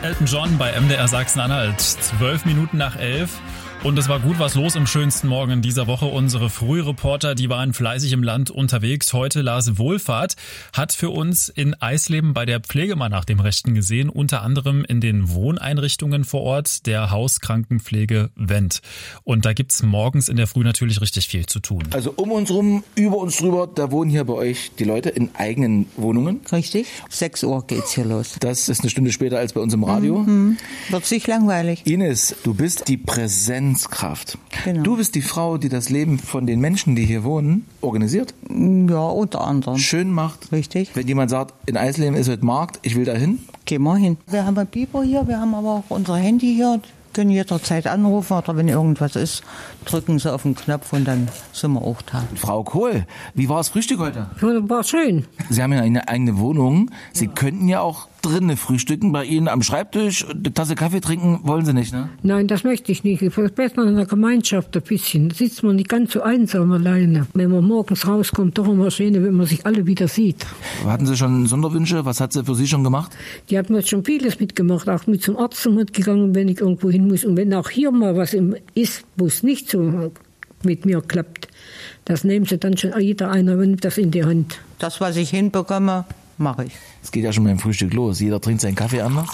Elton John bei MDR Sachsen-Anhalt, 12 Minuten nach 11. Und es war gut was los im schönsten Morgen in dieser Woche. Unsere Frühreporter, die waren fleißig im Land unterwegs. Heute Lars Wohlfahrt hat für uns in Eisleben bei der Pflege mal nach dem Rechten gesehen. Unter anderem in den Wohneinrichtungen vor Ort der Hauskrankenpflege Wendt. Und da gibt's morgens in der Früh natürlich richtig viel zu tun. Also um uns rum, über uns drüber, da wohnen hier bei euch die Leute in eigenen Wohnungen. Richtig. 6 Uhr geht's hier los. Das ist eine Stunde später als bei uns im Radio. Wird sich langweilig. Ines, du bist die Präsenzkraft. Genau. Du bist die Frau, die das Leben von den Menschen, die hier wohnen, organisiert. Ja, unter anderem. Schön macht. Richtig. Wenn jemand sagt, in Eisleben ist heute Markt, ich will da hin. Gehen wir hin. Wir haben ein Biber hier, wir haben aber auch unser Handy hier. Können jederzeit anrufen oder wenn irgendwas ist, drücken Sie auf den Knopf und dann sind wir auch da. Frau Kohl, wie war das Frühstück heute? Ja, war schön. Sie haben ja eine eigene Wohnung. Sie könnten ja auch drinnen frühstücken, bei Ihnen am Schreibtisch, eine Tasse Kaffee trinken, wollen Sie nicht, ne? Nein, das möchte ich nicht. Ich verbessere man in der Gemeinschaft ein bisschen. Da sitzt man nicht ganz so einsam alleine. Wenn man morgens rauskommt, doch immer schön, wenn man sich alle wieder sieht. Hatten Sie schon Sonderwünsche? Was hat sie für Sie schon gemacht? Die hat mir jetzt schon vieles mitgemacht, auch mit zum Arzt mitgegangen, wenn ich irgendwo hin muss. Und wenn auch hier mal was ist, wo es nicht so mit mir klappt, das nehmen sie dann schon jeder einer, nimmt das in die Hand. Das, was ich hinbekomme, mache ich. Es geht ja schon beim Frühstück los. Jeder trinkt seinen Kaffee anders.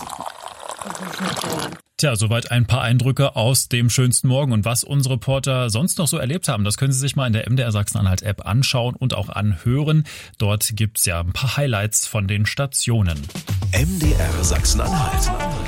Tja, soweit ein paar Eindrücke aus dem schönsten Morgen. Und was unsere Reporter sonst noch so erlebt haben, das können Sie sich mal in der MDR Sachsen-Anhalt-App anschauen und auch anhören. Dort gibt's ja ein paar Highlights von den Stationen. MDR Sachsen-Anhalt.